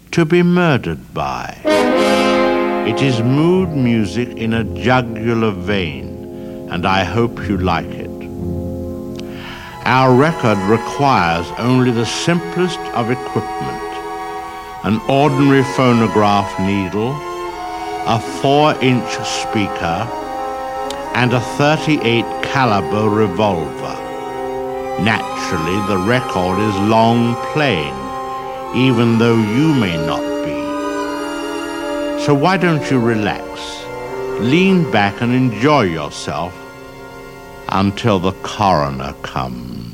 to be murdered by. It is mood music in a jugular vein, and I hope you like it. Our record requires only the simplest of equipment: an ordinary phonograph needle, a 4-inch speaker, and a .38 caliber revolver. Naturally, the record is long playing, even though you may not be. So why don't you relax, lean back and enjoy yourself until the coroner comes.